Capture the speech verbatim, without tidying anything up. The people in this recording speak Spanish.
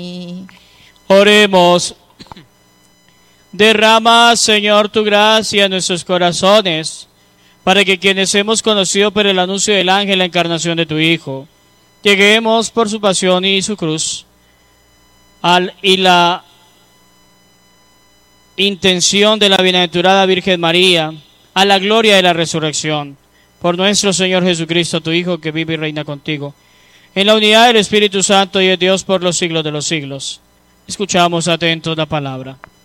Oremos. Derrama, Señor, tu gracia en nuestros corazones, para que quienes hemos conocido por el anuncio del ángel la encarnación de tu Hijo, lleguemos por su pasión y su cruz al, y la intención de la bienaventurada Virgen María, a la gloria de la resurrección, por nuestro Señor Jesucristo, tu Hijo, que vive y reina contigo, en la unidad del Espíritu Santo y de Dios por los siglos de los siglos. Escuchamos atentos la palabra.